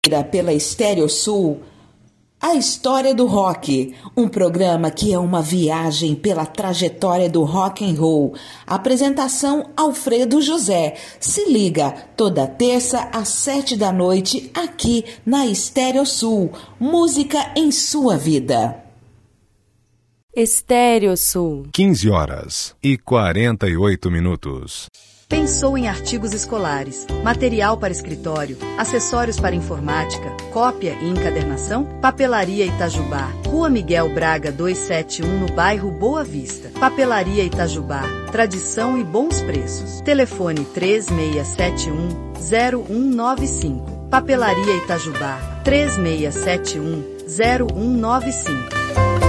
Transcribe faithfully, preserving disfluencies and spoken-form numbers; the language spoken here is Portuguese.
Pela Estéreo Sul, A História do Rock, um programa que é uma viagem pela trajetória do rock and roll. Apresentação Alfredo José. Se liga, toda terça às sete da noite, aqui na Estéreo Sul. Música em sua vida. Estéreo Sul. quinze horas e quarenta e oito minutos. Pensou em artigos escolares, material para escritório, acessórios para informática, cópia e encadernação? Papelaria Itajubá, Rua Miguel Braga duzentos e setenta e um, no bairro Boa Vista. Papelaria Itajubá, tradição e bons preços. Telefone três seis sete um, zero um nove cinco. Papelaria Itajubá, três seis sete um, zero um nove cinco.